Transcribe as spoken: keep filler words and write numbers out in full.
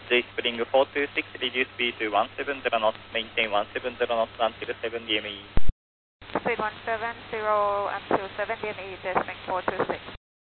J Spring four two six, reduce speed to one seven zero knots, maintain one seven zero knots until seven D M E. Speed one seven zero until seven D M E, J Spring four two six.